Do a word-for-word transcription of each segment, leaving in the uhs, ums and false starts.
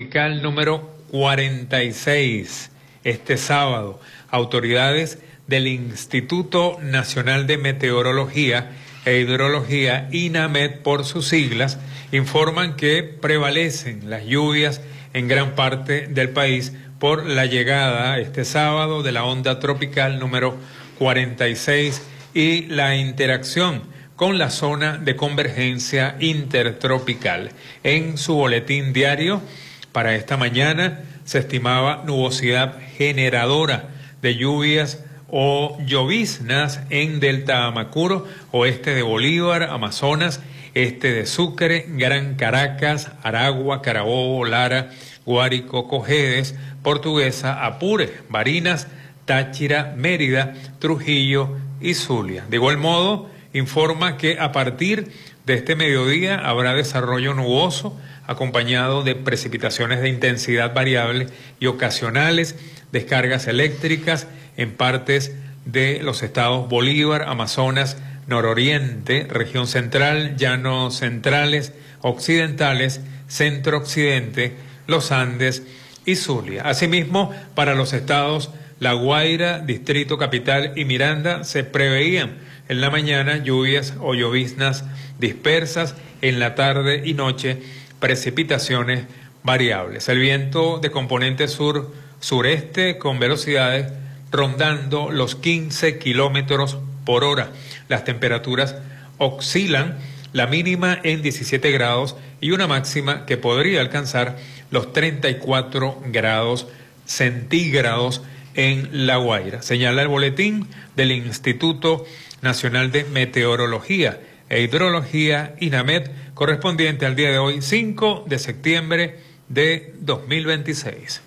tropical número cuarenta y seis. Este sábado, autoridades del Instituto Nacional de Meteorología e Hidrología, INAMED por sus siglas, informan que prevalecen las lluvias en gran parte del país por la llegada este sábado de la onda tropical número cuarenta y seis y la interacción con la zona de convergencia intertropical. En su boletín diario para esta mañana se estimaba nubosidad generadora de lluvias o lloviznas en Delta Amacuro, oeste de Bolívar, Amazonas, este de Sucre, Gran Caracas, Aragua, Carabobo, Lara, Guárico, Cojedes, Portuguesa, Apure, Barinas, Táchira, Mérida, Trujillo y Zulia. De igual modo, informa que a partir de este mediodía habrá desarrollo nuboso acompañado de precipitaciones de intensidad variable y ocasionales, descargas eléctricas en partes de los estados Bolívar, Amazonas, Nororiente, Región Central, Llanos Centrales, Occidentales, Centro-Occidente, Los Andes y Zulia. Asimismo, para los estados La Guaira, Distrito Capital y Miranda se preveían en la mañana lluvias o lloviznas dispersas, en la tarde y noche precipitaciones variables. El viento de componente sur-sureste con velocidades rondando los quince kilómetros por hora. Las temperaturas oscilan, la mínima en diecisiete grados y una máxima que podría alcanzar los treinta y cuatro grados centígrados en La Guaira. Señala el boletín del Instituto Nacional de Meteorología e Hidrología, INAMED, correspondiente al día de hoy, cinco de septiembre de dos mil veintiséis.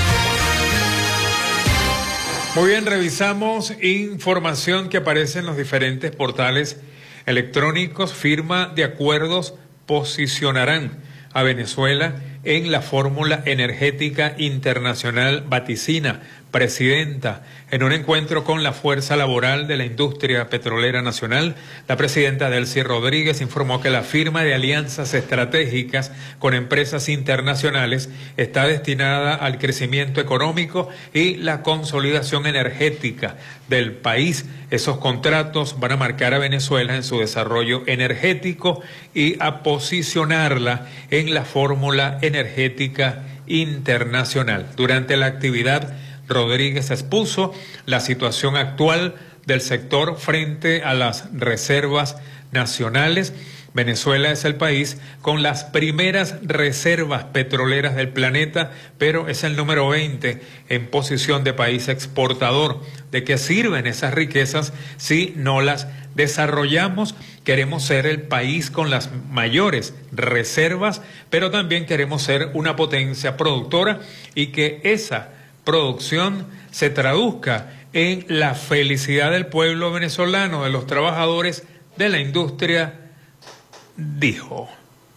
Muy bien, revisamos información que aparece en los diferentes portales electrónicos. Firma de acuerdos posicionarán a Venezuela en la Fórmula Energética Internacional vaticina presidenta. En un encuentro con la fuerza laboral de la industria petrolera nacional, la presidenta Delcy Rodríguez informó que la firma de alianzas estratégicas con empresas internacionales está destinada al crecimiento económico y la consolidación energética del país. Esos contratos van a marcar a Venezuela en su desarrollo energético y a posicionarla en la fórmula energética internacional. Durante la actividad, Rodríguez expuso la situación actual del sector frente a las reservas nacionales. Venezuela es el país con las primeras reservas petroleras del planeta, pero es el número veinte en posición de país exportador. ¿De qué sirven esas riquezas si no las desarrollamos? Queremos ser el país con las mayores reservas, pero también queremos ser una potencia productora y que esa producción se traduzca en la felicidad del pueblo venezolano, de los trabajadores de la industria, dijo.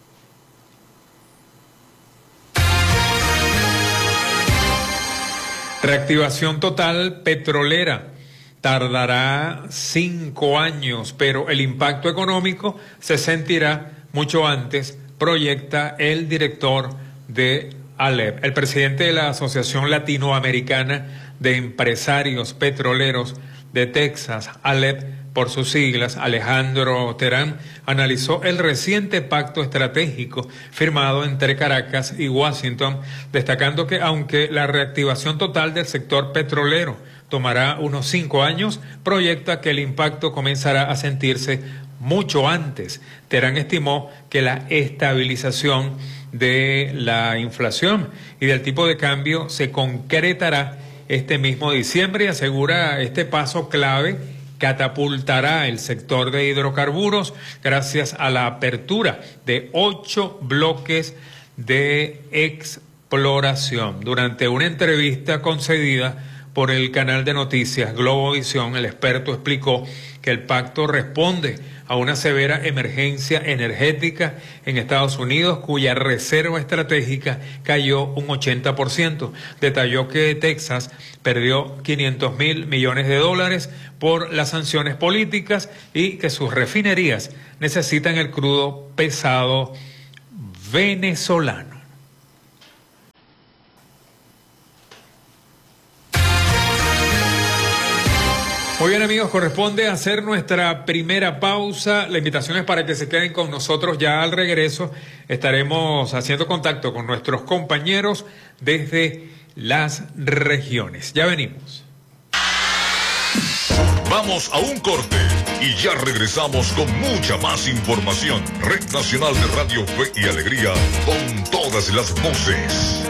Reactivación total petrolera tardará cinco años, pero el impacto económico se sentirá mucho antes, proyecta el director de ALEP. El presidente de la Asociación Latinoamericana de Empresarios Petroleros de Texas, ALEP por sus siglas, Alejandro Terán, analizó el reciente pacto estratégico firmado entre Caracas y Washington, destacando que aunque la reactivación total del sector petrolero tomará unos cinco años, proyecta que el impacto comenzará a sentirse mucho antes. Terán estimó que la estabilización de la inflación y del tipo de cambio se concretará este mismo diciembre y asegura este paso clave catapultará el sector de hidrocarburos gracias a la apertura de ocho bloques de exploración. Durante una entrevista concedida por el canal de noticias Globovisión, el experto explicó que el pacto responde a una severa emergencia energética en Estados Unidos, cuya reserva estratégica cayó un ochenta por ciento. Detalló que Texas perdió quinientos mil millones de dólares por las sanciones políticas y que sus refinerías necesitan el crudo pesado venezolano. Muy bien, amigos, corresponde hacer nuestra primera pausa. La invitación es para que se queden con nosotros. Ya al regreso estaremos haciendo contacto con nuestros compañeros desde las regiones. Ya venimos. Vamos a un corte y ya regresamos con mucha más información. Red Nacional de Radio Fe y Alegría, con todas las voces.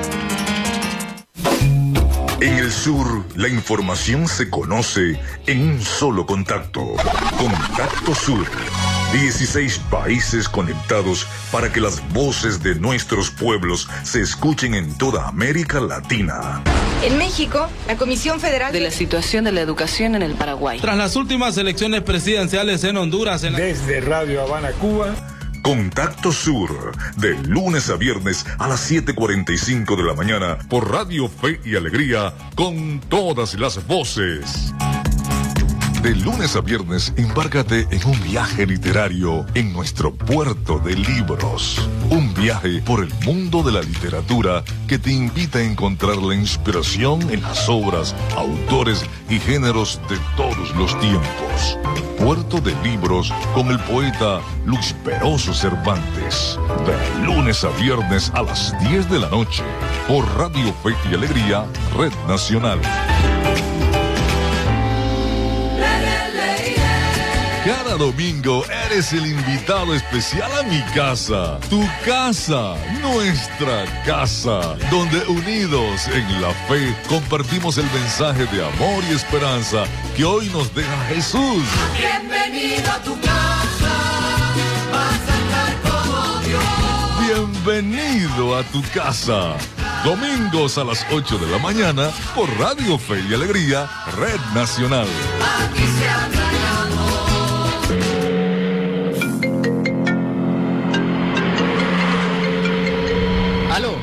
En el sur, la información se conoce en un solo contacto. Contacto Sur. dieciséis países conectados para que las voces de nuestros pueblos se escuchen en toda América Latina. En México, la Comisión Federal de la situación de la educación en el Paraguay. Tras las últimas elecciones presidenciales en Honduras. En la... Desde Radio Habana, Cuba. Contacto Sur, de lunes a viernes a las siete cuarenta y cinco de la mañana por Radio Fe y Alegría, con todas las voces. De lunes a viernes, embárcate en un viaje literario en nuestro puerto de libros. Un viaje por el mundo de la literatura que te invita a encontrar la inspiración en las obras, autores y géneros de todos los tiempos. Puerto de Libros con el poeta Luis Peroso Cervantes. De lunes a viernes a las diez de la noche por Radio Fe y Alegría, Red Nacional. Cada domingo eres el invitado especial a mi casa, tu casa, nuestra casa, donde unidos en la fe compartimos el mensaje de amor y esperanza que hoy nos deja Jesús. Bienvenido a tu casa, vas a estar como Dios. Bienvenido a tu casa. Domingos a las ocho de la mañana por Radio Fe y Alegría, Red Nacional. Aquí se habla de amor. Aló.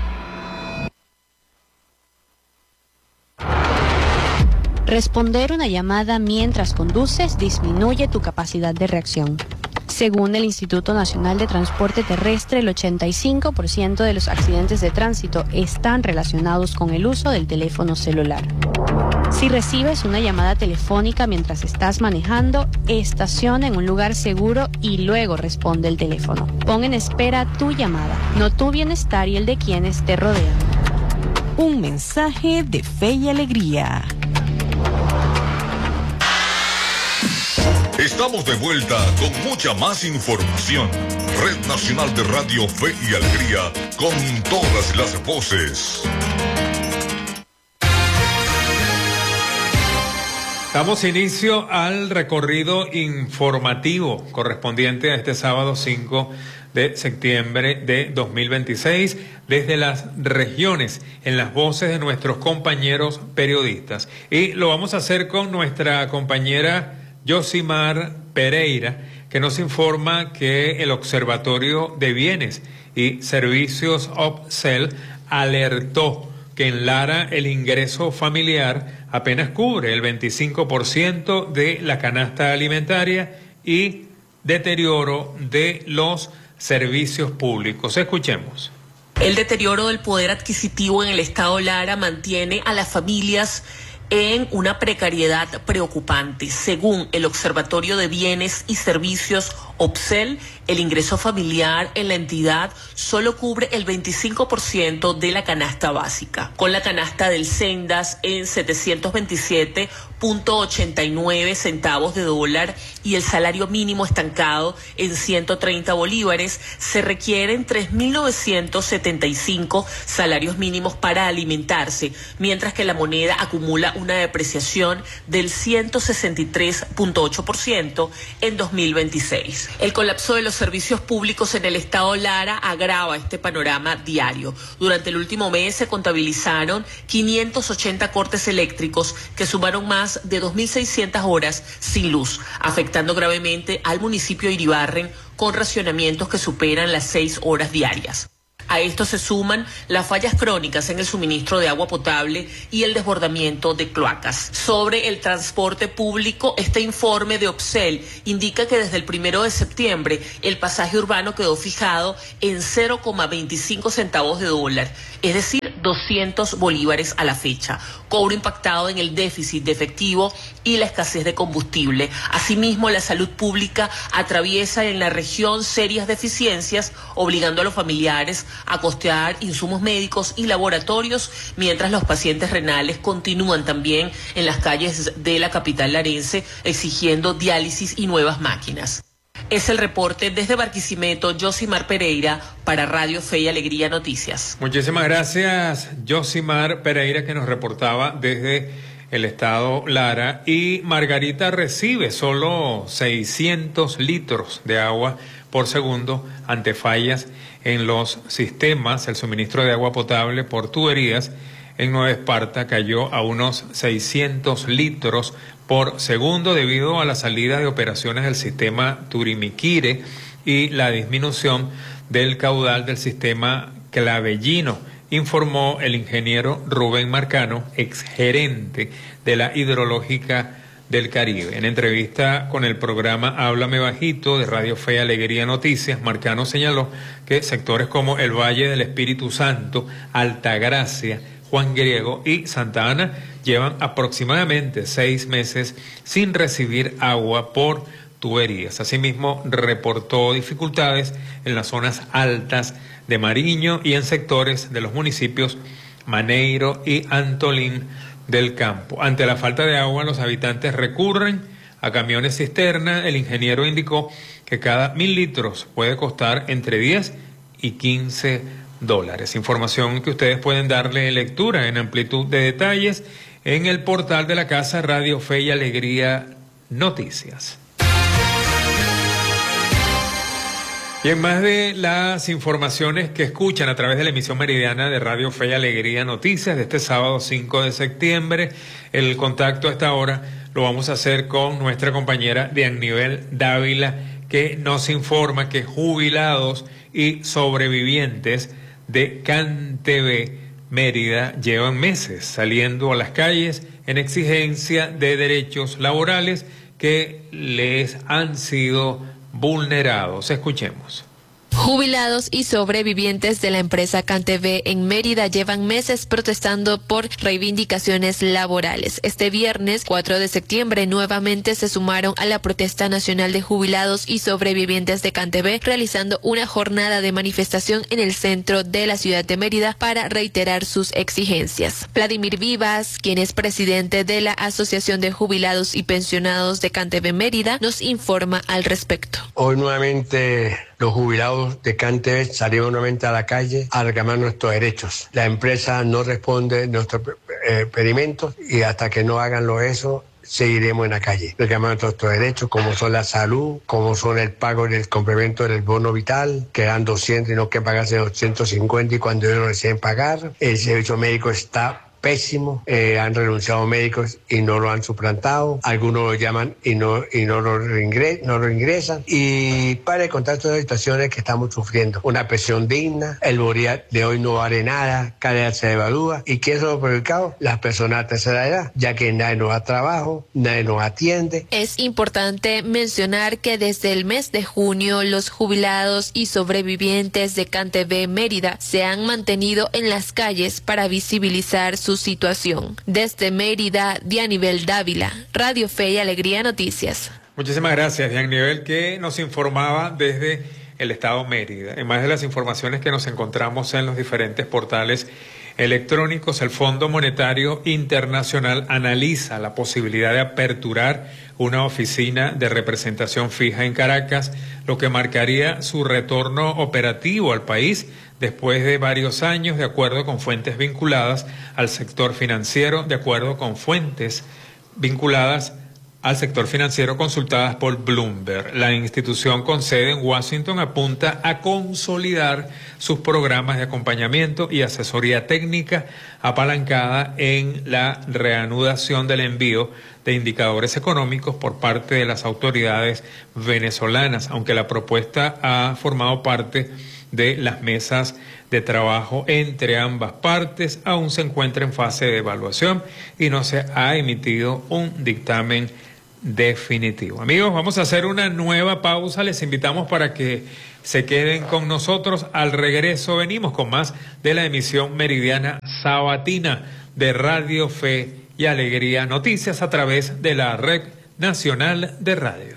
Responder una llamada mientras conduces disminuye tu capacidad de reacción. Según el Instituto Nacional de Transporte Terrestre, el ochenta y cinco por ciento de los accidentes de tránsito están relacionados con el uso del teléfono celular. Si recibes una llamada telefónica mientras estás manejando, estaciona en un lugar seguro y luego responde el teléfono. Pon en espera tu llamada, no tu bienestar y el de quienes te rodean. Un mensaje de Fe y Alegría. Estamos de vuelta con mucha más información. Red Nacional de Radio Fe y Alegría, con todas las voces. Damos inicio al recorrido informativo correspondiente a este sábado cinco de septiembre de dos mil veintiséis desde las regiones, en las voces de nuestros compañeros periodistas. Y lo vamos a hacer con nuestra compañera Yosimar Pereira, que nos informa que el Observatorio de Bienes y Servicios OPSEL alertó que en Lara el ingreso familiar apenas cubre el veinticinco por ciento de la canasta alimentaria y deterioro de los servicios públicos. Escuchemos. El deterioro del poder adquisitivo en el estado Lara mantiene a las familias en una precariedad preocupante. Según el Observatorio de Bienes y Servicios OPSEL, el ingreso familiar en la entidad solo cubre el veinticinco por ciento de la canasta básica, con la canasta del Sendas en setecientos veintisiete punto ochenta y nueve centavos de dólar y el salario mínimo estancado en ciento treinta bolívares. Se requieren tres mil novecientos setenta y cinco salarios mínimos para alimentarse, mientras que la moneda acumula una depreciación del ciento sesenta y tres punto ocho por ciento en dos mil veintiséis. El colapso de los servicios públicos en el estado Lara agrava este panorama diario. Durante el último mes se contabilizaron quinientos ochenta cortes eléctricos que sumaron más de dos mil seiscientas horas sin luz, afectando gravemente al municipio de Iribarren con racionamientos que superan las seis horas diarias. A esto se suman las fallas crónicas en el suministro de agua potable y el desbordamiento de cloacas. Sobre el transporte público, este informe de OPSEL indica que desde el primero de septiembre el pasaje urbano quedó fijado en cero coma veinticinco centavos de dólar, es decir, doscientos bolívares a la fecha, cobro impactado en el déficit de efectivo y la escasez de combustible. Asimismo, la salud pública atraviesa en la región serias deficiencias, obligando a los familiares a costear insumos médicos y laboratorios, mientras los pacientes renales continúan también en las calles de la capital larense exigiendo diálisis y nuevas máquinas. Es el reporte desde Barquisimeto, Josimar Pereira, para Radio Fe y Alegría Noticias. Muchísimas gracias, Josimar Pereira, que nos reportaba desde el estado Lara. Y Margarita recibe solo seiscientos litros de agua por segundo ante fallas en los sistemas. El suministro de agua potable por tuberías en Nueva Esparta cayó a unos seiscientos litros por segundo debido a la salida de operaciones del sistema Turimiquire y la disminución del caudal del sistema Clavellino, informó el ingeniero Rubén Marcano, exgerente de la Hidrológica del Caribe. En entrevista con el programa Háblame Bajito de Radio Fe y Alegría Noticias, Marcano señaló que sectores como el Valle del Espíritu Santo, Altagracia, Juan Griego y Santa Ana llevan aproximadamente seis meses sin recibir agua por tuberías. Asimismo, reportó dificultades en las zonas altas de Mariño y en sectores de los municipios Maneiro y Antolín del Campo. Ante la falta de agua, los habitantes recurren a camiones cisterna. El ingeniero indicó que cada mil litros puede costar entre diez y quince dólares. Información que ustedes pueden darle lectura en amplitud de detalles en el portal de la casa Radio Fe y Alegría Noticias. Y en más de las informaciones que escuchan a través de la emisión meridiana de Radio Fe y Alegría Noticias de este sábado cinco de septiembre, el contacto a esta hora lo vamos a hacer con nuestra compañera Dianivel Dávila, que nos informa que jubilados y sobrevivientes de CanTV Mérida llevan meses saliendo a las calles en exigencia de derechos laborales que les han sido vulnerados. Escuchemos. Jubilados y sobrevivientes de la empresa CanTV en Mérida llevan meses protestando por reivindicaciones laborales. Este viernes cuatro de septiembre nuevamente se sumaron a la protesta nacional de jubilados y sobrevivientes de CanTV, realizando una jornada de manifestación en el centro de la ciudad de Mérida para reiterar sus exigencias. Vladimir Vivas, quien es presidente de la Asociación de Jubilados y Pensionados de CanTV Mérida, nos informa al respecto. Hoy nuevamente los jubilados de CanTV salimos nuevamente a la calle a reclamar nuestros derechos. La empresa no responde a nuestros eh, pedimentos y hasta que no hagan lo eso, seguiremos en la calle reclamando nuestros derechos, como son la salud, como son el pago del complemento del bono vital, que dan doscientos y no que pagarse doscientos cincuenta y cuando ellos no reciben pagar. El servicio médico está pésimo, eh, han renunciado médicos y no lo han suplantado, algunos lo llaman y no y no lo, reingres, no lo ingresan, y para de contar todas las situaciones que estamos sufriendo. Una pensión digna, el Borea de hoy no vale nada, cada día se devalúa, y ¿qué es lo perjudicado? Las personas de tercera edad, ya que nadie nos da trabajo, nadie nos atiende. Es importante mencionar que desde el mes de junio los jubilados y sobrevivientes de CanTV Mérida se han mantenido en las calles para visibilizar su situación. Desde Mérida, Dianivel Dávila, Radio Fe y Alegría Noticias. Muchísimas gracias, Dianivel, que nos informaba desde el estado Mérida. En más de las informaciones que nos encontramos en los diferentes portales electrónicos, el Fondo Monetario Internacional analiza la posibilidad de aperturar una oficina de representación fija en Caracas, lo que marcaría su retorno operativo al país después de varios años, de acuerdo con fuentes vinculadas al sector financiero, de acuerdo con fuentes vinculadas al sector financiero consultadas por Bloomberg. La institución con sede en Washington apunta a consolidar sus programas de acompañamiento y asesoría técnica apalancada en la reanudación del envío de indicadores económicos por parte de las autoridades venezolanas, aunque la propuesta ha formado parte de las mesas de trabajo entre ambas partes, aún se encuentra en fase de evaluación y no se ha emitido un dictamen definitivo. Amigos, vamos a hacer una nueva pausa. Les invitamos para que se queden con nosotros. Al regreso venimos con más de la emisión meridiana sabatina de Radio Fe y Alegría Noticias a través de la Red Nacional de Radio.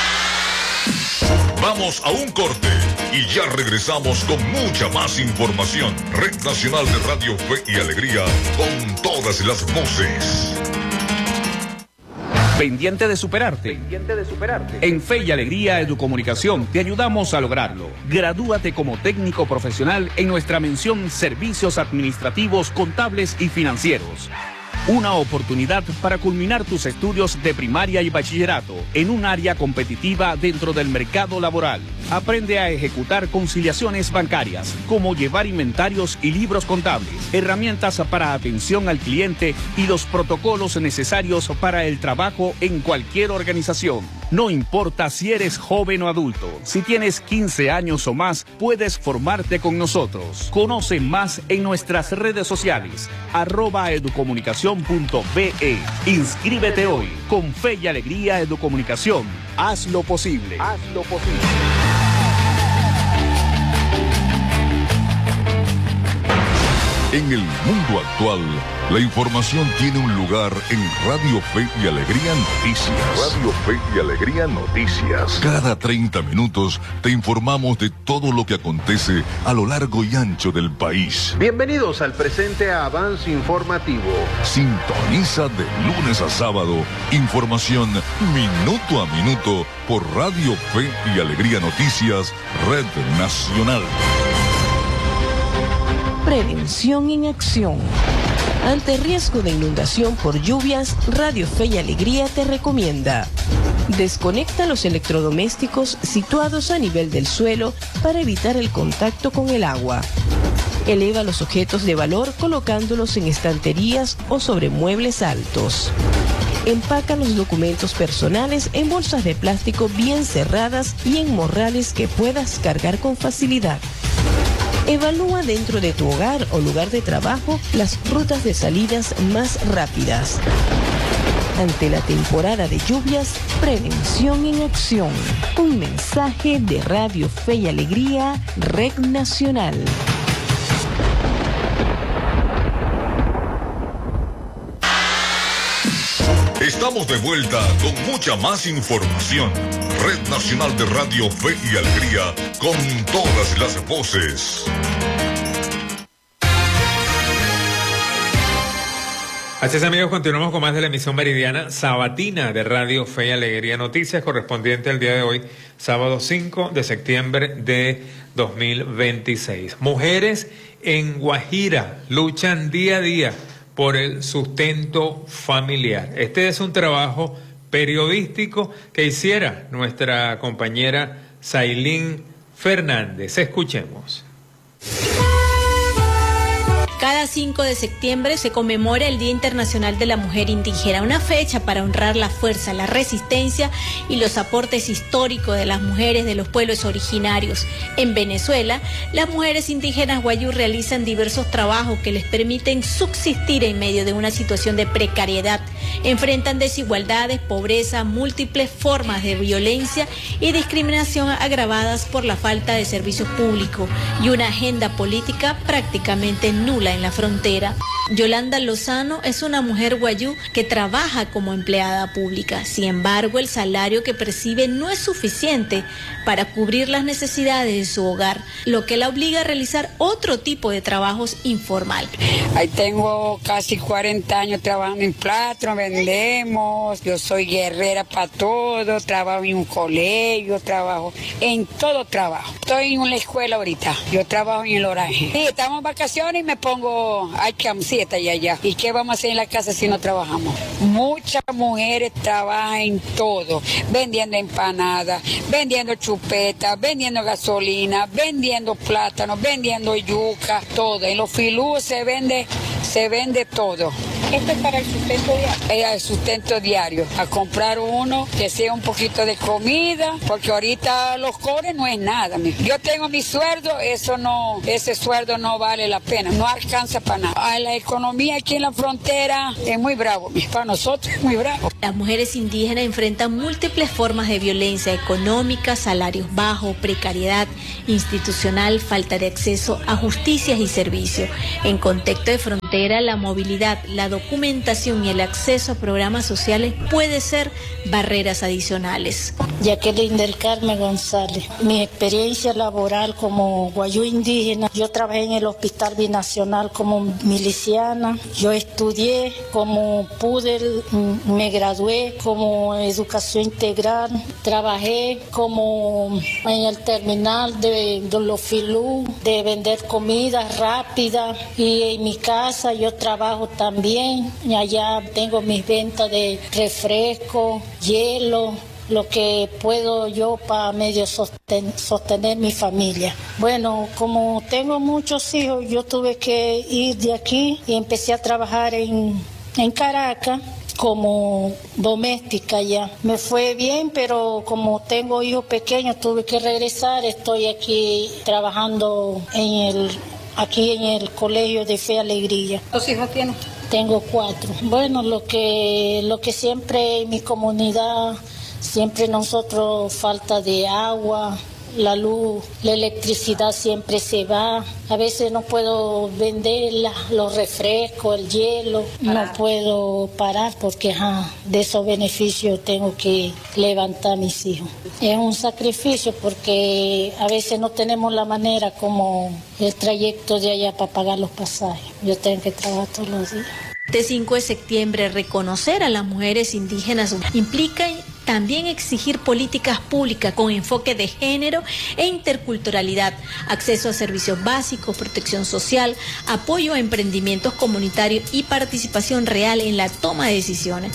Vamos a un corte y ya regresamos con mucha más información. Red Nacional de Radio Fe y Alegría, con todas las voces. Pendiente de superarte. Pendiente de superarte. En Fe y Alegría Educomunicación te ayudamos a lograrlo. Gradúate como técnico profesional en nuestra mención Servicios Administrativos, Contables y Financieros. Una oportunidad para culminar tus estudios de primaria y bachillerato en un área competitiva dentro del mercado laboral. Aprende a ejecutar conciliaciones bancarias, como llevar inventarios y libros contables, herramientas para atención al cliente y los protocolos necesarios para el trabajo en cualquier organización. No importa si eres joven o adulto, si tienes quince años o más, puedes formarte con nosotros. Conoce más en nuestras redes sociales, arroba educomunicación.be. Inscríbete hoy. Con Fe y Alegría Educomunicación. Haz lo posible. Haz lo posible. En el mundo actual, la información tiene un lugar en Radio Fe y Alegría Noticias. Radio Fe y Alegría Noticias. Cada treinta minutos te informamos de todo lo que acontece a lo largo y ancho del país. Bienvenidos al presente avance informativo. Sintoniza de lunes a sábado información minuto a minuto por Radio Fe y Alegría Noticias, Red Nacional. Prevención en acción. Ante riesgo de inundación por lluvias, Radio Fe y Alegría te recomienda: desconecta los electrodomésticos situados a nivel del suelo para evitar el contacto con el agua. Eleva los objetos de valor colocándolos en estanterías o sobre muebles altos. Empaca los documentos personales en bolsas de plástico bien cerradas y en morrales que puedas cargar con facilidad. Evalúa dentro de tu hogar o lugar de trabajo las rutas de salidas más rápidas. Ante la temporada de lluvias, prevención en acción. Un mensaje de Radio Fe y Alegría, Red Nacional. Estamos de vuelta con mucha más información. Red Nacional de Radio Fe y Alegría, con todas las voces. Así es, amigos, continuamos con más de la emisión meridiana sabatina de Radio Fe y Alegría Noticias, correspondiente al día de hoy, sábado cinco de septiembre de dos mil veintiséis. Mujeres en Guajira luchan día a día por el sustento familiar. Este es un trabajo periodístico que hiciera nuestra compañera Sailín Fernández. Escuchemos. Cada cinco de septiembre se conmemora el Día Internacional de la Mujer Indígena, una fecha para honrar la fuerza, la resistencia y los aportes históricos de las mujeres de los pueblos originarios. En Venezuela, las mujeres indígenas guayú realizan diversos trabajos que les permiten subsistir en medio de una situación de precariedad. Enfrentan desigualdades, pobreza, múltiples formas de violencia y discriminación agravadas por la falta de servicios públicos y una agenda política prácticamente nula en la frontera. Yolanda Lozano es una mujer guayú que trabaja como empleada pública. Sin embargo, el salario que percibe no es suficiente para cubrir las necesidades de su hogar, lo que la obliga a realizar otro tipo de trabajos informal. Ahí tengo casi cuarenta años trabajando en plátano, vendemos, yo soy guerrera para todo, trabajo en un colegio, trabajo en todo trabajo. Estoy en una escuela ahorita, yo trabajo en el Orange. Sí, estamos en vacaciones y me pongo, hay camiseta y allá. ¿Y qué vamos a hacer en la casa si no trabajamos? Muchas mujeres trabajan en todo, vendiendo empanadas, vendiendo chupetas, vendiendo gasolina, vendiendo plátano, vendiendo yuca, todo. En los filús se vende, se vende todo. Esto es para el sustento diario. Eh, el sustento diario. A comprar uno que sea un poquito de comida, porque ahorita los cobres no es nada. Mijo. Yo tengo mi sueldo, eso no, ese sueldo no vale la pena, no alcanza para nada. Ah, la economía aquí en la frontera es muy bravo, mijo. Para nosotros es muy bravo. Las mujeres indígenas enfrentan múltiples formas de violencia económica, salarios bajos, precariedad institucional, falta de acceso a justicias y servicios. En contexto de frontera, la movilidad, la documentación y el acceso a programas sociales puede ser barreras adicionales. Jacqueline del Carmen González. Mi experiencia laboral como guayú indígena, yo trabajé en el Hospital Binacional como miliciana, yo estudié como pude, me gradué como educación integral, trabajé como en el terminal de, de los filú, de vender comida rápida, y en mi casa yo trabajo también, y allá tengo mis ventas de refresco, hielo, lo que puedo yo para medio sosten sostener mi familia. Bueno, como tengo muchos hijos, yo tuve que ir de aquí y empecé a trabajar en, en Caracas como doméstica ya. Me fue bien, pero como tengo hijos pequeños, tuve que regresar. Estoy aquí trabajando en el, aquí en el Colegio de Fe y Alegría. ¿Cuántos hijos tienes? Tengo cuatro. Bueno, lo que, lo que siempre en mi comunidad, siempre nosotros falta de agua, la luz, la electricidad siempre se va. A veces no puedo vender la, los refrescos, el hielo, no puedo parar porque ajá, de esos beneficios tengo que levantar a mis hijos. Es un sacrificio porque a veces no tenemos la manera como el trayecto de allá para pagar los pasajes. Yo tengo que trabajar todos los días. Este cinco de septiembre, reconocer a las mujeres indígenas implica también exigir políticas públicas con enfoque de género e interculturalidad, acceso a servicios básicos, protección social, apoyo a emprendimientos comunitarios y participación real en la toma de decisiones.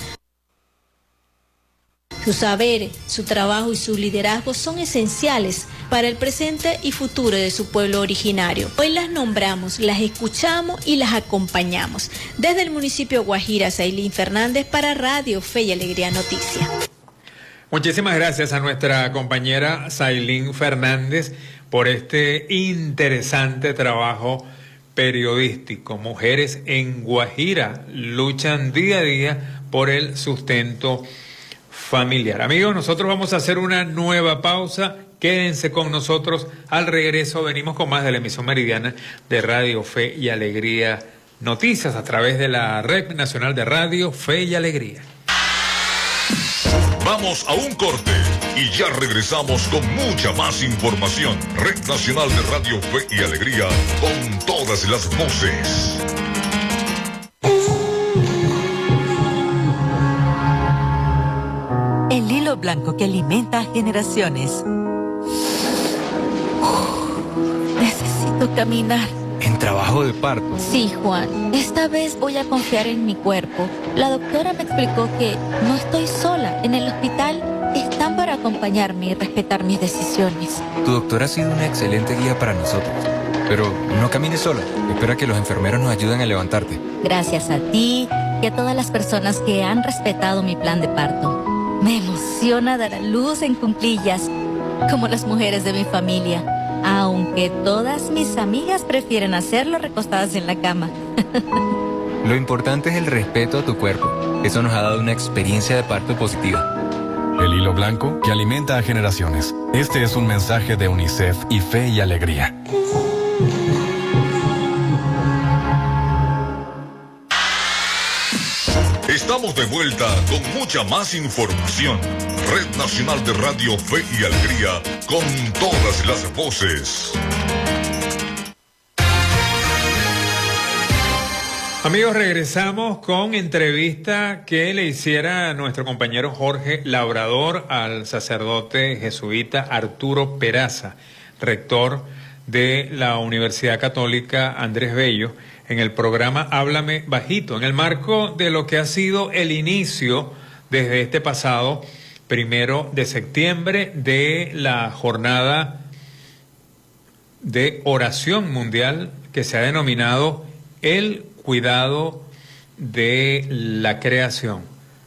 Su saber, su trabajo y su liderazgo son esenciales para el presente y futuro de su pueblo originario. Hoy las nombramos, las escuchamos y las acompañamos. Desde el municipio de Guajira, Sailín Fernández para Radio Fe y Alegría Noticias. Muchísimas gracias a nuestra compañera Sailín Fernández por este interesante trabajo periodístico. Mujeres en Guajira luchan día a día por el sustento familiar. Amigos, nosotros vamos a hacer una nueva pausa. Quédense con nosotros. Al regreso venimos con más de la emisión meridiana de Radio Fe y Alegría Noticias a través de la Red Nacional de Radio Fe y Alegría. Vamos a un corte y ya regresamos con mucha más información. Red Nacional de Radio Fe y Alegría con todas las voces. El hilo blanco que alimenta a generaciones. Necesito caminar. ¿En trabajo de parto? Sí, Juan. Esta vez voy a confiar en mi cuerpo. La doctora me explicó que no estoy sola. En el hospital están para acompañarme y respetar mis decisiones. Tu doctora ha sido una excelente guía para nosotros. Pero no camines sola. Espera que los enfermeros nos ayuden a levantarte. Gracias a ti y a todas las personas que han respetado mi plan de parto. Me emociona dar a luz en cuclillas, como las mujeres de mi familia, aunque todas mis amigas prefieren hacerlo recostadas en la cama. Lo importante es el respeto a tu cuerpo. Eso nos ha dado una experiencia de parto positiva. El hilo blanco que alimenta a generaciones. Este es un mensaje de UNICEF y Fe y Alegría. Estamos de vuelta con mucha más información. Red Nacional de Radio Fe y Alegría con todas las voces. Amigos, regresamos con entrevista que le hiciera nuestro compañero Jorge Labrador al sacerdote jesuita Arturo Peraza, rector de la Universidad Católica Andrés Bello, en el programa Háblame Bajito, en el marco de lo que ha sido el inicio desde este pasado primero de septiembre de la jornada de oración mundial que se ha denominado el cuidado de la Creación,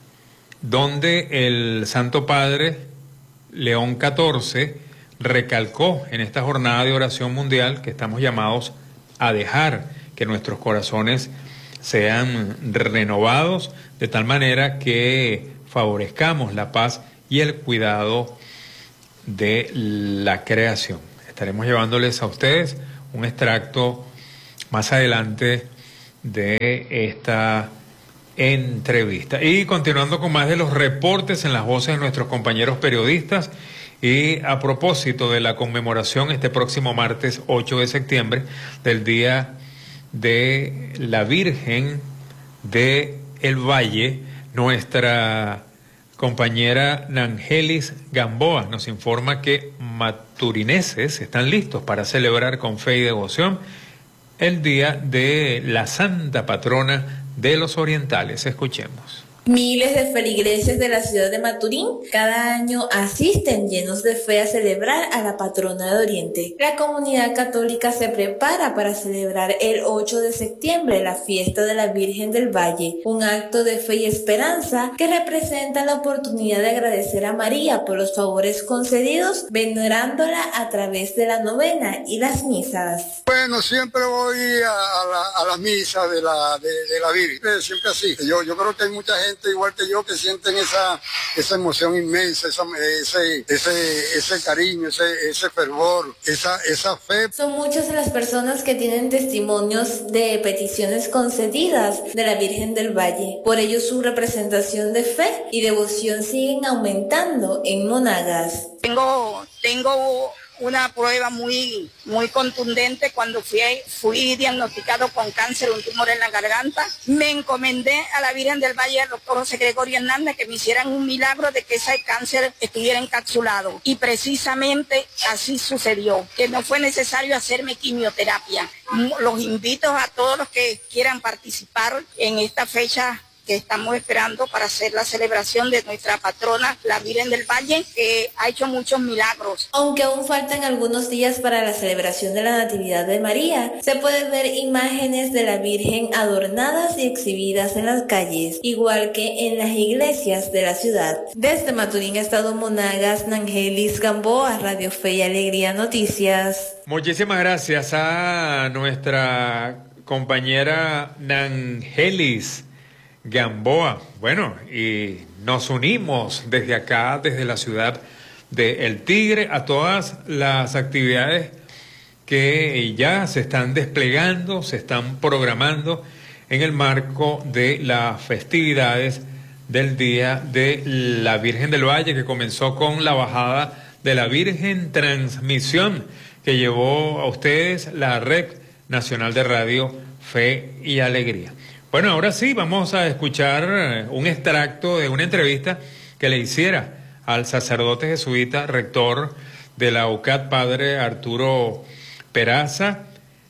donde el Santo Padre León catorce recalcó en esta jornada de oración mundial que estamos llamados a dejar que nuestros corazones sean renovados de tal manera que favorezcamos la paz y el cuidado de la creación. Estaremos llevándoles a ustedes un extracto más adelante de esta entrevista. Y continuando con más de los reportes en las voces de nuestros compañeros periodistas, y a propósito de la conmemoración este próximo martes ocho de septiembre del Día de la Virgen de el Valle, nuestra compañera Nangelis Gamboa nos informa que maturineses están listos para celebrar con fe y devoción el Día de la Santa Patrona de los Orientales. Escuchemos. Miles de feligreses de la ciudad de Maturín cada año asisten llenos de fe a celebrar a la patrona de Oriente. La comunidad católica se prepara para celebrar el ocho de septiembre la fiesta de la Virgen del Valle, un acto de fe y esperanza que representa la oportunidad de agradecer a María por los favores concedidos, venerándola a través de la novena y las misas. Bueno, siempre voy a, a, la, a las misas de la, de, de la Virgen, siempre así. Yo, yo creo que hay mucha gente igual que yo que sienten esa esa emoción inmensa, esa, ese ese ese cariño, ese ese fervor, esa esa fe. Son muchas las personas que tienen testimonios de peticiones concedidas de la Virgen del Valle. Por ello su representación de fe y devoción siguen aumentando en Monagas. Tengo tengo una prueba muy muy contundente cuando fui, fui diagnosticado con cáncer, un tumor en la garganta. Me encomendé a la Virgen del Valle, al doctor José Gregorio Hernández, que me hicieran un milagro de que ese cáncer estuviera encapsulado. Y precisamente así sucedió, que no fue necesario hacerme quimioterapia. Los invito a todos los que quieran participar en esta fecha que estamos esperando para hacer la celebración de nuestra patrona, la Virgen del Valle, que ha hecho muchos milagros. Aunque aún faltan algunos días para la celebración de la Natividad de María, se pueden ver imágenes de la Virgen adornadas y exhibidas en las calles, igual que en las iglesias de la ciudad. Desde Maturín, Estado Monagas, Nangelis Gamboa, Radio Fe y Alegría Noticias. Muchísimas gracias a nuestra compañera Nangelis Gamboa. Bueno, y nos unimos desde acá, desde la ciudad de El Tigre, a todas las actividades que ya se están desplegando, se están programando en el marco de las festividades del Día de la Virgen del Valle, que comenzó con la bajada de la Virgen, transmisión que llevó a ustedes la Red Nacional de Radio Fe y Alegría. Bueno, ahora sí, vamos a escuchar un extracto de una entrevista que le hiciera al sacerdote jesuita, rector de la U C A T, padre Arturo Peraza,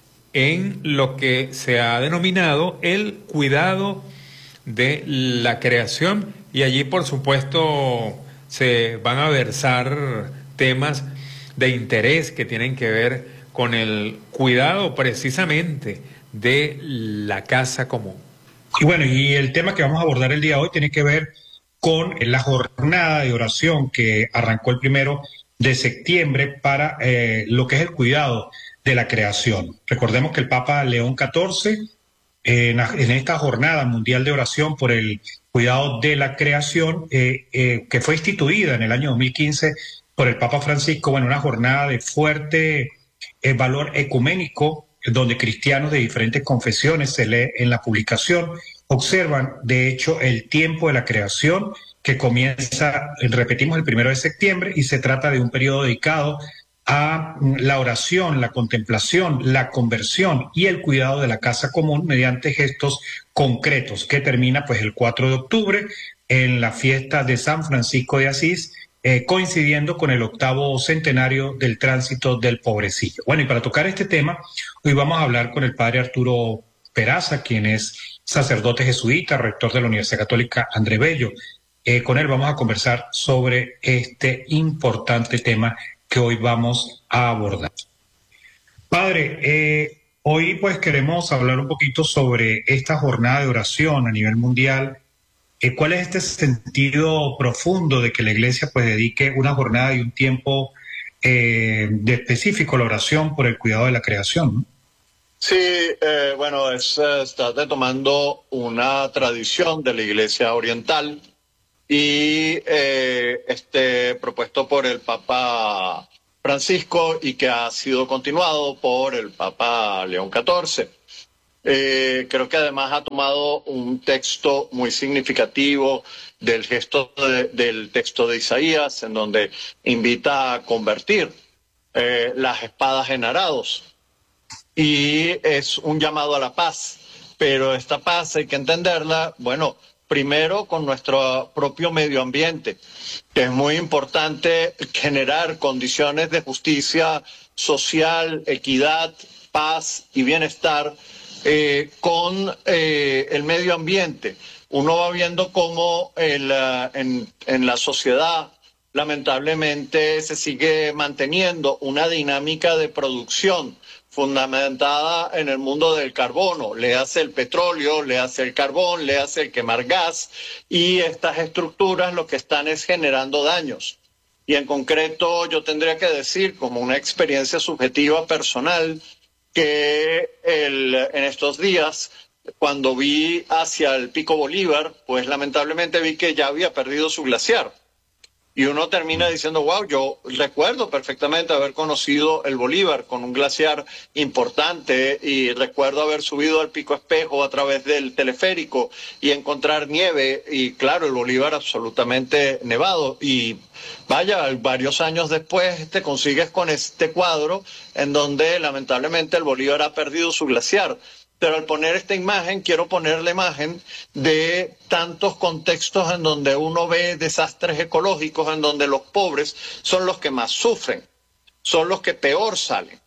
en lo que se ha denominado el cuidado de la creación. Y allí, por supuesto, se van a versar temas de interés que tienen que ver con el cuidado precisamente de la casa común. Y bueno, y el tema que vamos a abordar el día de hoy tiene que ver con la jornada de oración que arrancó el primero de septiembre para eh, lo que es el cuidado de la creación. Recordemos que el Papa León catorce, eh, en, en esta jornada mundial de oración por el cuidado de la creación, eh, eh, que fue instituida en el año dos mil quince por el Papa Francisco, bueno, una jornada de fuerte eh, valor ecuménico, donde cristianos de diferentes confesiones, se lee en la publicación, observan de hecho el tiempo de la creación que comienza, repetimos, el primero de septiembre, y se trata de un periodo dedicado a la oración, la contemplación, la conversión y el cuidado de la casa común mediante gestos concretos, que termina pues el cuatro de octubre en la fiesta de San Francisco de Asís, Eh, coincidiendo con el octavo centenario del tránsito del pobrecillo. Bueno, y para tocar este tema, hoy vamos a hablar con el padre Arturo Peraza, quien es sacerdote jesuita, rector de la Universidad Católica André Bello. Eh, con él vamos a conversar sobre este importante tema que hoy vamos a abordar. Padre, eh, Hoy pues queremos hablar un poquito sobre esta jornada de oración a nivel mundial. Eh, ¿Cuál es este sentido profundo de que la Iglesia pues dedique una jornada y un tiempo eh, de específico a la oración por el cuidado de la creación, ¿no? Sí, eh, bueno, es, eh, está tomando una tradición de la Iglesia Oriental y eh, este propuesto por el Papa Francisco y que ha sido continuado por el Papa León catorce. Eh, creo que además ha tomado un texto muy significativo del gesto de, del texto de Isaías, en donde invita a convertir eh, las espadas en arados. Y es un llamado a la paz, pero esta paz hay que entenderla, bueno, primero con nuestro propio medio ambiente, que es muy importante generar condiciones de justicia social, equidad, paz y bienestar eh, con eh, el medio ambiente. Uno va viendo cómo el, uh, en, en la sociedad lamentablemente se sigue manteniendo una dinámica de producción fundamentada en el mundo del carbono, le hace el petróleo, le hace el carbón, le hace el quemar gas, y estas estructuras lo que están es generando daños. Y en concreto yo tendría que decir, como una experiencia subjetiva personal, que el, en estos días, cuando vi hacia el Pico Bolívar, pues lamentablemente vi que ya había perdido su glaciar. Y uno termina diciendo, wow, yo recuerdo perfectamente haber conocido el Bolívar con un glaciar importante y recuerdo haber subido al Pico Espejo a través del teleférico y encontrar nieve y claro, el Bolívar absolutamente nevado. Y vaya, varios años después te consigues con este cuadro en donde lamentablemente el Bolívar ha perdido su glaciar. Pero al poner esta imagen, quiero poner la imagen de tantos contextos en donde uno ve desastres ecológicos, en donde los pobres son los que más sufren, son los que peor salen.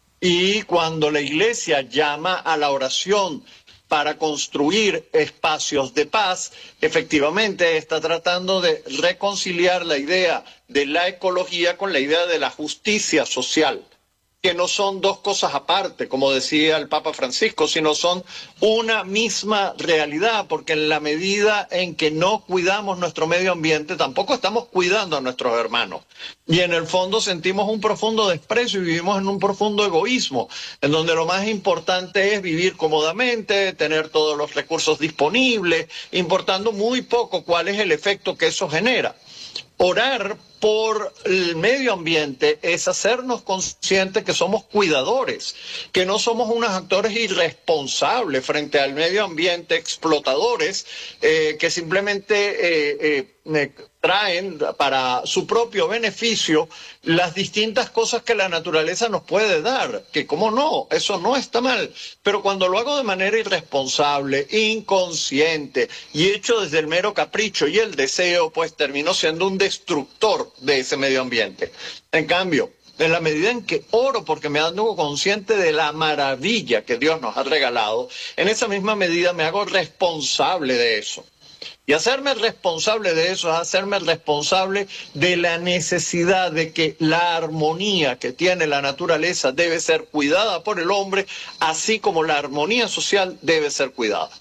Y cuando la Iglesia llama a la oración para construir espacios de paz, efectivamente está tratando de reconciliar la idea de la ecología con la idea de la justicia social, que no son dos cosas aparte, como decía el Papa Francisco, sino son una misma realidad, porque en la medida en que no cuidamos nuestro medio ambiente, tampoco estamos cuidando a nuestros hermanos. Y en el fondo sentimos un profundo desprecio y vivimos en un profundo egoísmo, en donde lo más importante es vivir cómodamente, tener todos los recursos disponibles, importando muy poco cuál es el efecto que eso genera. Orar por el medio ambiente es hacernos conscientes que somos cuidadores, que no somos unos actores irresponsables frente al medio ambiente, explotadores, eh, que simplemente eh, eh, traen para su propio beneficio las distintas cosas que la naturaleza nos puede dar, que cómo no, eso no está mal, pero cuando lo hago de manera irresponsable, inconsciente y hecho desde el mero capricho y el deseo, pues termino siendo un destructor de ese medio ambiente. En cambio, en la medida en que oro porque me hago consciente de la maravilla que Dios nos ha regalado, en esa misma medida me hago responsable de eso. Y hacerme responsable de eso es hacerme responsable de la necesidad de que la armonía que tiene la naturaleza debe ser cuidada por el hombre, así como la armonía social debe ser cuidada.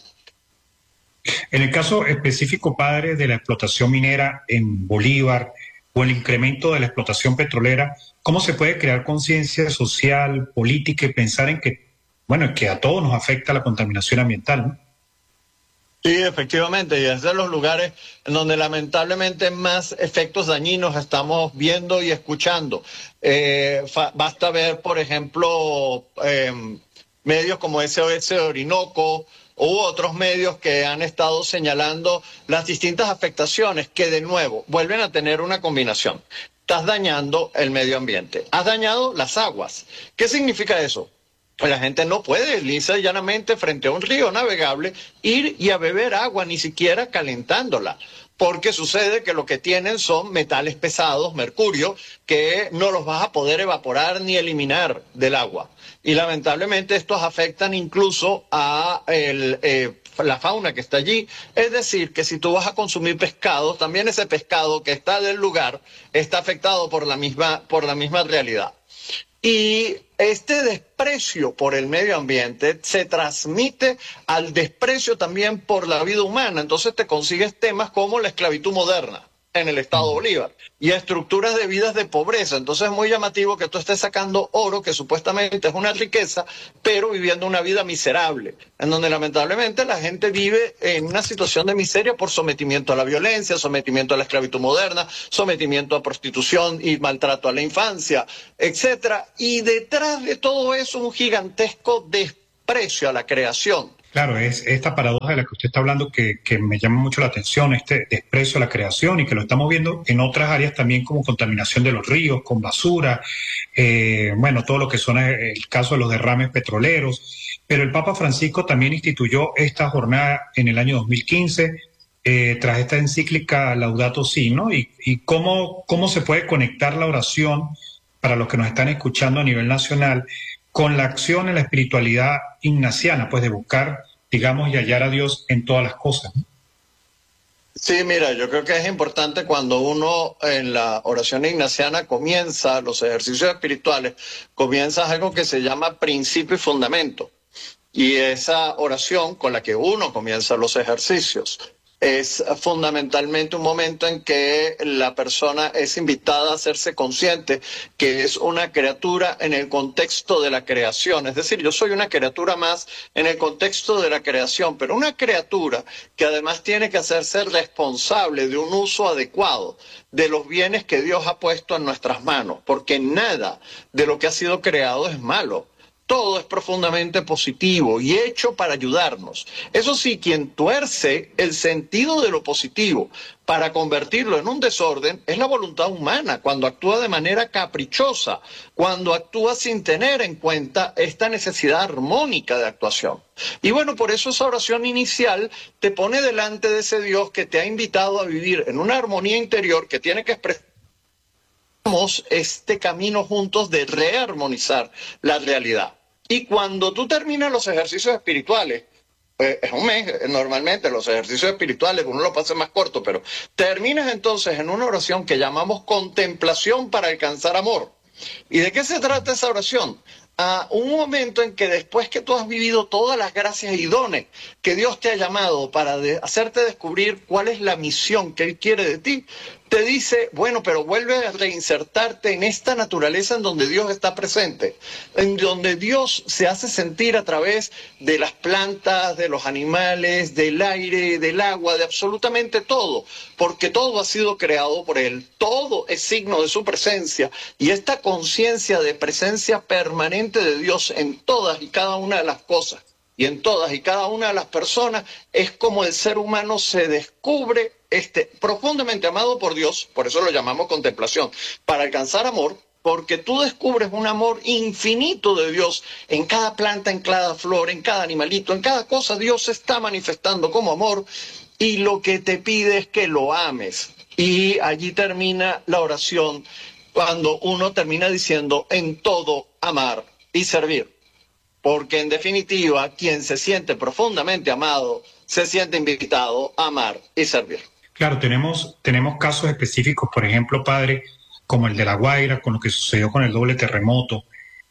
En el caso específico, padre, de la explotación minera en Bolívar o el incremento de la explotación petrolera, ¿cómo se puede crear conciencia social, política y pensar en que, bueno, que a todos nos afecta la contaminación ambiental, ¿no? Sí, efectivamente, y es de los lugares en donde lamentablemente más efectos dañinos estamos viendo y escuchando. Eh, basta ver, por ejemplo, eh, medios como S O S Orinoco u otros medios que han estado señalando las distintas afectaciones que de nuevo vuelven a tener una combinación. Estás dañando el medio ambiente, has dañado las aguas. ¿Qué significa eso? Pues la gente no puede lisa y llanamente frente a un río navegable ir y a beber agua, ni siquiera calentándola, porque sucede que lo que tienen son metales pesados, mercurio, que no los vas a poder evaporar ni eliminar del agua. Y lamentablemente estos afectan incluso a el, eh, la fauna que está allí. Es decir, que si tú vas a consumir pescado, también ese pescado que está del lugar está afectado por la misma, por la misma realidad. Y este desprecio por el medio ambiente se transmite al desprecio también por la vida humana. Entonces te consigues temas como la esclavitud moderna en el estado Bolívar y estructuras de vidas de pobreza. Entonces es muy llamativo que tú estés sacando oro, que supuestamente es una riqueza, pero viviendo una vida miserable, en donde lamentablemente la gente vive en una situación de miseria por sometimiento a la violencia, sometimiento a la esclavitud moderna, sometimiento a prostitución y maltrato a la infancia, etcétera. Y detrás de todo eso un gigantesco desprecio a la creación. Claro, es esta paradoja de la que usted está hablando que, que me llama mucho la atención, este desprecio a la creación, y que lo estamos viendo en otras áreas también, como contaminación de los ríos, con basura, eh, bueno, todo lo que son el caso de los derrames petroleros. Pero el Papa Francisco también instituyó esta jornada en el año dos mil quince, eh, tras esta encíclica Laudato Si, ¿no? Y, y cómo, cómo se puede conectar la oración, para los que nos están escuchando a nivel nacional, con la acción en la espiritualidad ignaciana, pues de buscar, digamos, y hallar a Dios en todas las cosas, ¿no? Sí, mira, yo creo que es importante cuando uno en la oración ignaciana comienza los ejercicios espirituales, comienza algo que se llama principio y fundamento. Y esa oración con la que uno comienza los ejercicios es fundamentalmente un momento en que la persona es invitada a hacerse consciente que es una criatura en el contexto de la creación. Es decir, yo soy una criatura más en el contexto de la creación, pero una criatura que además tiene que hacerse responsable de un uso adecuado de los bienes que Dios ha puesto en nuestras manos, porque nada de lo que ha sido creado es malo. Todo es profundamente positivo y hecho para ayudarnos. Eso sí, quien tuerce el sentido de lo positivo para convertirlo en un desorden es la voluntad humana, cuando actúa de manera caprichosa, cuando actúa sin tener en cuenta esta necesidad armónica de actuación. Y bueno, por eso esa oración inicial te pone delante de ese Dios que te ha invitado a vivir en una armonía interior que tiene que expresar este camino juntos de rearmonizar la realidad. Y cuando tú terminas los ejercicios espirituales, eh, es un mes, normalmente los ejercicios espirituales, uno lo pasa más corto, pero terminas entonces en una oración que llamamos contemplación para alcanzar amor. ¿Y de qué se trata esa oración? A un momento en que después que tú has vivido todas las gracias idóneas que Dios te ha llamado para de hacerte descubrir cuál es la misión que Él quiere de ti, te dice, bueno, pero vuelve a reinsertarte en esta naturaleza en donde Dios está presente, en donde Dios se hace sentir a través de las plantas, de los animales, del aire, del agua, de absolutamente todo, porque todo ha sido creado por Él, todo es signo de su presencia, y esta conciencia de presencia permanente de Dios en todas y cada una de las cosas, y en todas y cada una de las personas, es como el ser humano se descubre este, profundamente amado por Dios, por eso lo llamamos contemplación, para alcanzar amor, porque tú descubres un amor infinito de Dios en cada planta, en cada flor, en cada animalito, en cada cosa. Dios se está manifestando como amor y lo que te pide es que lo ames. Y allí termina la oración cuando uno termina diciendo en todo amar y servir. Porque en definitiva, quien se siente profundamente amado, se siente invitado a amar y servir. Claro, tenemos, tenemos casos específicos, por ejemplo, padre, como el de La Guaira, con lo que sucedió con el doble terremoto,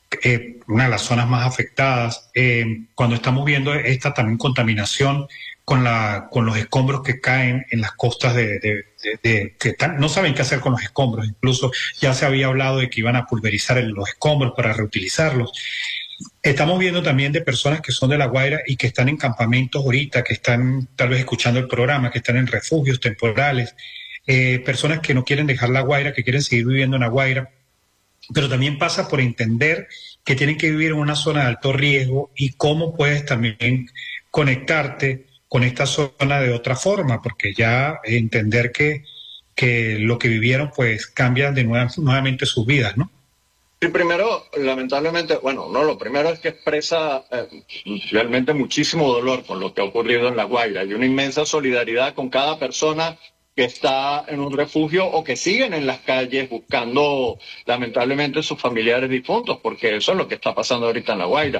eh, una de las zonas más afectadas, eh, cuando estamos viendo esta también contaminación con, la, con los escombros que caen en las costas de, de, de, de que están, no saben qué hacer con los escombros, incluso ya se había hablado de que iban a pulverizar el, los escombros para reutilizarlos. Estamos viendo también de personas que son de La Guaira y que están en campamentos ahorita, que están tal vez escuchando el programa, que están en refugios temporales, eh, personas que no quieren dejar La Guaira, que quieren seguir viviendo en La Guaira, pero también pasa por entender que tienen que vivir en una zona de alto riesgo y cómo puedes también conectarte con esta zona de otra forma, porque ya entender que, que lo que vivieron pues cambian de nueva, nuevamente sus vidas, ¿no? Sí, primero, lamentablemente, bueno, no, lo primero es que expresa eh, realmente muchísimo dolor con lo que ha ocurrido en La Guaira y una inmensa solidaridad con cada persona que está en un refugio o que siguen en las calles buscando, lamentablemente, sus familiares difuntos, porque eso es lo que está pasando ahorita en La Guaira.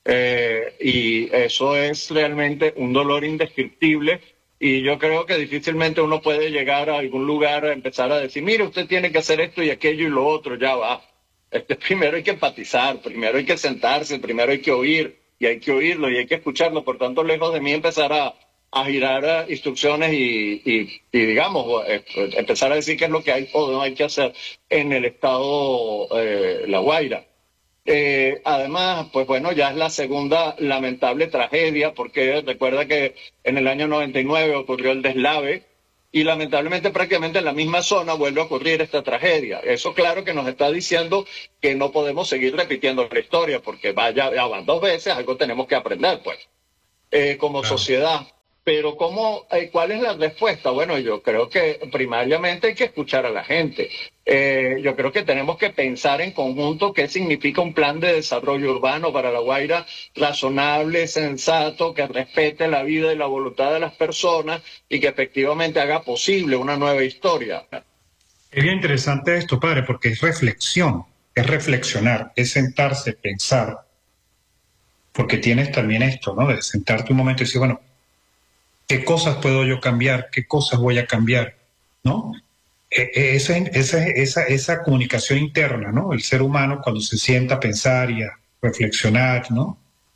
Eh, y eso es realmente un dolor indescriptible. Y yo creo que difícilmente uno puede llegar a algún lugar a empezar a decir, mire, usted tiene que hacer esto y aquello y lo otro, ya va. este, primero hay que empatizar, primero hay que sentarse, primero hay que oír, y hay que oírlo y hay que escucharlo. Por tanto, lejos de mí empezar a, a girar uh, instrucciones y, y, y digamos, eh, empezar a decir qué es lo que hay o no hay que hacer en el estado eh, La Guaira. Eh, además, pues bueno, ya es la segunda lamentable tragedia, porque recuerda que en el año noventa y nueve ocurrió el deslave y lamentablemente prácticamente en la misma zona vuelve a ocurrir esta tragedia. Eso claro que nos está diciendo que no podemos seguir repitiendo la historia, porque vaya, ya van dos veces, algo tenemos que aprender, pues, eh, como claro. sociedad. Pero ¿cómo, eh, ¿cuál es la respuesta? Bueno, yo creo que primariamente hay que escuchar a la gente. Eh, yo creo que tenemos que pensar en conjunto qué significa un plan de desarrollo urbano para La Guaira razonable, sensato, que respete la vida y la voluntad de las personas y que efectivamente haga posible una nueva historia. Es bien interesante esto, padre, porque es reflexión, es reflexionar, es sentarse, pensar, porque tienes también esto, ¿no? De sentarte un momento y decir, bueno, ¿qué cosas puedo yo cambiar? ¿Qué cosas voy a cambiar? ¿No? Esa, esa, esa, esa comunicación interna, ¿no? El ser humano cuando se sienta a pensar y a reflexionar, ¿no?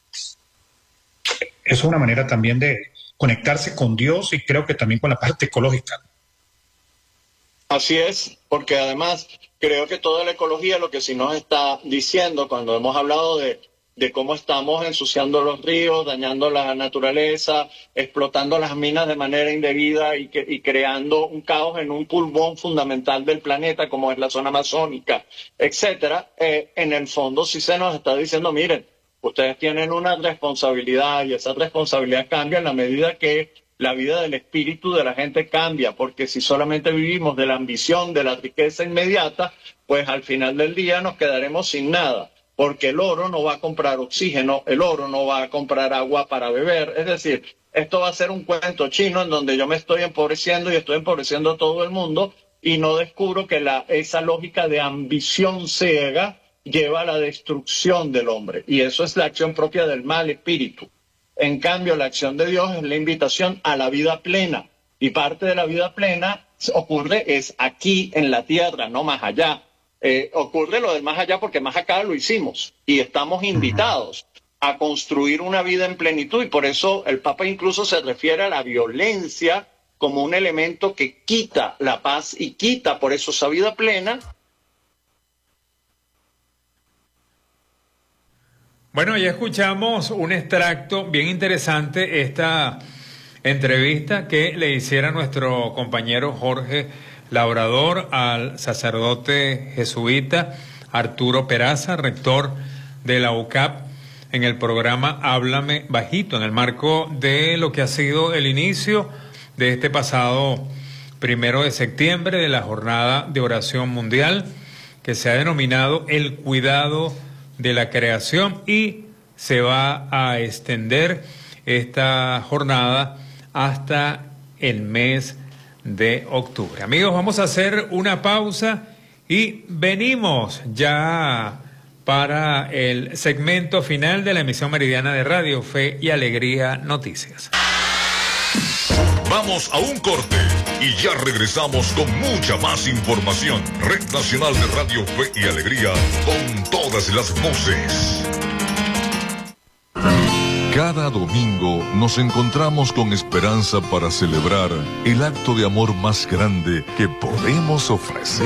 Es una manera también de conectarse con Dios y creo que también con la parte ecológica. Así es, porque además creo que toda la ecología lo que sí nos está diciendo cuando hemos hablado de de cómo estamos ensuciando los ríos, dañando la naturaleza, explotando las minas de manera indebida y, que, y creando un caos en un pulmón fundamental del planeta como es la zona amazónica, etcétera. Eh, en el fondo sí se nos está diciendo, miren, ustedes tienen una responsabilidad y esa responsabilidad cambia en la medida que la vida del espíritu de la gente cambia, porque si solamente vivimos de la ambición, de la riqueza inmediata, pues al final del día nos quedaremos sin nada. Porque el oro no va a comprar oxígeno, el oro no va a comprar agua para beber. Es decir, esto va a ser un cuento chino en donde yo me estoy empobreciendo y estoy empobreciendo a todo el mundo y no descubro que la, esa lógica de ambición ciega lleva a la destrucción del hombre. Y eso es la acción propia del mal espíritu. En cambio, la acción de Dios es la invitación a la vida plena. Y parte de la vida plena ocurre es aquí en la tierra, no más allá. Eh, ocurre lo del más allá porque más acá lo hicimos y estamos invitados a construir una vida en plenitud y por eso el Papa incluso se refiere a la violencia como un elemento que quita la paz y quita por eso esa vida plena. Bueno, ya escuchamos un extracto bien interesante, esta entrevista que le hiciera nuestro compañero Jorge Labrador al sacerdote jesuita Arturo Peraza, rector de la U C A P, en el programa Háblame Bajito, en el marco de lo que ha sido el inicio de este pasado primero de septiembre de la Jornada de Oración Mundial, que se ha denominado El Cuidado de la Creación, y se va a extender esta jornada hasta el mes de octubre. Amigos, vamos a hacer una pausa y venimos ya para el segmento final de la emisión meridiana de Radio Fe y Alegría Noticias. Vamos a un corte y ya regresamos con mucha más información. Red Nacional de Radio Fe y Alegría, con todas las voces. Cada domingo nos encontramos con esperanza para celebrar el acto de amor más grande que podemos ofrecer.